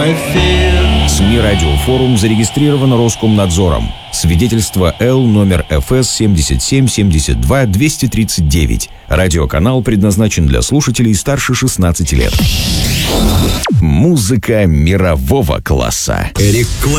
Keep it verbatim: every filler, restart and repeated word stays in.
СМИ «Радиофорум» зарегистрировано Роскомнадзором. Свидетельство Л номер эф эс семьдесят семь семьдесят два двести тридцать девять. Радиоканал предназначен для слушателей старше шестнадцати лет. Музыка мирового класса. Реклама.